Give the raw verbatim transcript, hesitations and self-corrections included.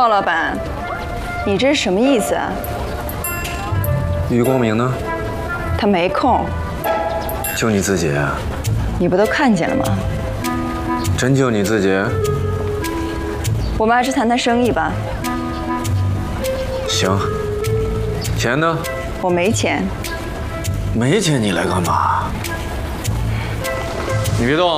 鲍老板，你这是什么意思啊？ 于光明呢？ 他没空。 就你自己？ 你不都看见了吗？ 真就你自己？ 我们还是谈谈生意吧。 行。钱呢？ 我没钱。 没钱你来干嘛？你别动。